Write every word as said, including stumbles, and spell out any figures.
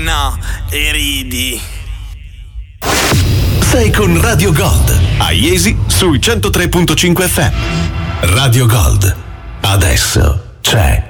no e ridi. Sei con Radio Gold a Iesi sui centotré virgola cinque F M. Radio Gold, adesso c'è